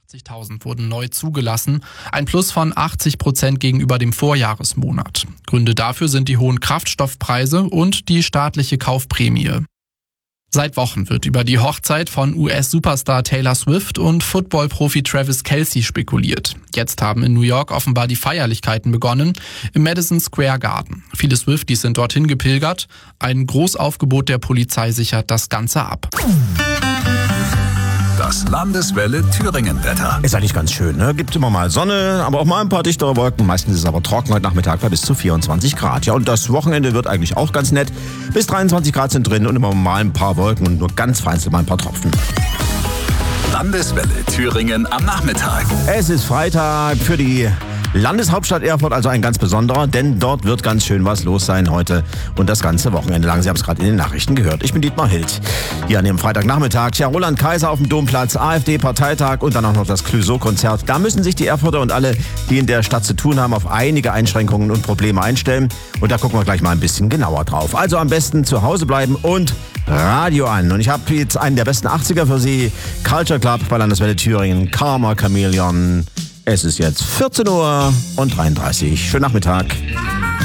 80.000 wurden neu zugelassen, ein Plus von 80% gegenüber dem Vorjahresmonat. Gründe dafür sind die hohen Kraftstoffpreise und die staatliche Kaufprämie. Seit Wochen wird über die Hochzeit von US-Superstar Taylor Swift und Football-Profi Travis Kelce spekuliert. Jetzt haben in New York offenbar die Feierlichkeiten begonnen, im Madison Square Garden. Viele Swifties sind dorthin gepilgert. Ein Großaufgebot der Polizei sichert das Ganze ab. Das Landeswelle Thüringen-Wetter. Ist eigentlich ganz schön, ne? Gibt immer mal Sonne, aber auch mal ein paar dichtere Wolken. Meistens ist es aber trocken, heute Nachmittag bei bis zu 24 Grad. Ja, und das Wochenende wird eigentlich auch ganz nett. Bis 23 Grad sind drin und immer mal ein paar Wolken und nur ganz vereinzelt mal ein paar Tropfen. Landeswelle Thüringen am Nachmittag. Es ist Freitag für die Landeshauptstadt Erfurt, also ein ganz besonderer, denn dort wird ganz schön was los sein heute und das ganze Wochenende lang. Sie haben es gerade in den Nachrichten gehört. Ich bin Dietmar Hild. Hier an dem Freitagnachmittag, Tja, Roland Kaiser auf dem Domplatz, AfD-Parteitag und dann auch noch das Clouseau-Konzert. Da müssen sich die Erfurter und alle, die in der Stadt zu tun haben, auf einige Einschränkungen und Probleme einstellen. Und da gucken wir gleich mal ein bisschen genauer drauf. Also am besten zu Hause bleiben und Radio an. Und ich habe jetzt einen der besten 80er für Sie. Culture Club bei Landeswelle Thüringen, Karma Chameleon. Es ist jetzt 14:33 Uhr. Schönen Nachmittag.